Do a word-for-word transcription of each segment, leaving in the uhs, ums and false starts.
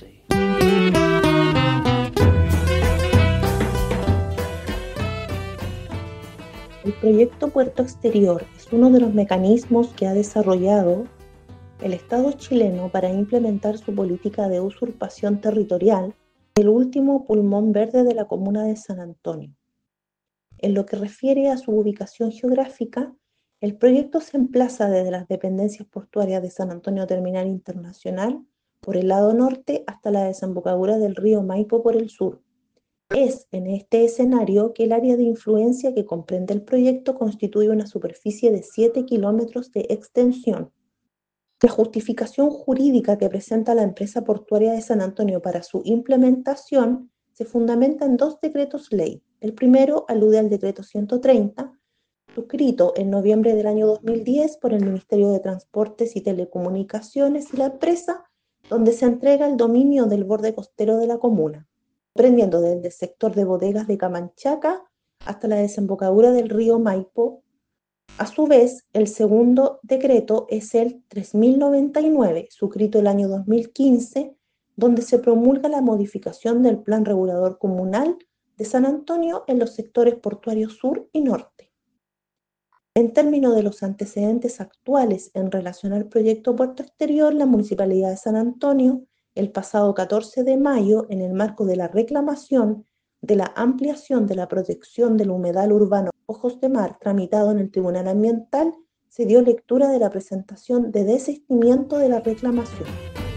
sí. El proyecto Puerto Exterior es uno de los mecanismos que ha desarrollado el Estado chileno para implementar su política de usurpación territorial, el último pulmón verde de la comuna de San Antonio. En lo que refiere a su ubicación geográfica, el proyecto se emplaza desde las dependencias portuarias de San Antonio Terminal Internacional por el lado norte hasta la desembocadura del río Maipo por el sur. Es en este escenario que el área de influencia que comprende el proyecto constituye una superficie de siete kilómetros de extensión. La justificación jurídica que presenta la empresa portuaria de San Antonio para su implementación se fundamenta en dos decretos ley. El primero alude al decreto ciento treinta, suscrito en noviembre del año dos mil diez por el Ministerio de Transportes y Telecomunicaciones y la empresa, donde se entrega el dominio del borde costero de la comuna, comprendiendo desde el sector de bodegas de Camanchaca hasta la desembocadura del río Maipo. A su vez, el segundo decreto es el tres mil noventa y nueve, suscrito el año dos mil quince, donde se promulga la modificación del Plan Regulador Comunal de San Antonio en los sectores portuarios sur y norte. En términos de los antecedentes actuales en relación al proyecto Puerto Exterior, la Municipalidad de San Antonio, el pasado catorce de mayo, en el marco de la reclamación de la ampliación de la protección del humedal urbano Ojos de Mar, tramitado en el Tribunal Ambiental, se dio lectura de la presentación de desistimiento de la reclamación.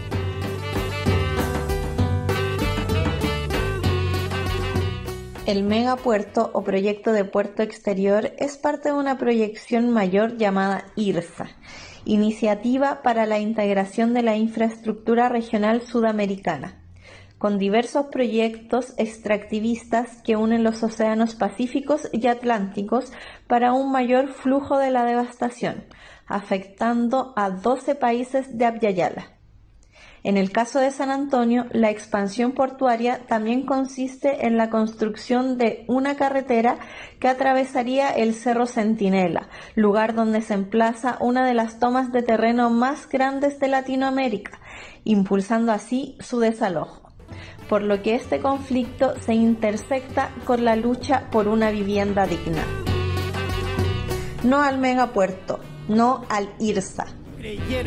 El megapuerto o proyecto de puerto exterior es parte de una proyección mayor llamada IRSA, Iniciativa para la Integración de la Infraestructura Regional Sudamericana, con diversos proyectos extractivistas que unen los océanos Pacíficos y Atlánticos para un mayor flujo de la devastación, afectando a doce países de Abya Yala. En el caso de San Antonio, la expansión portuaria también consiste en la construcción de una carretera que atravesaría el Cerro Centinela, lugar donde se emplaza una de las tomas de terreno más grandes de Latinoamérica, impulsando así su desalojo, por lo que este conflicto se intersecta con la lucha por una vivienda digna. No al megapuerto, no al IRSA.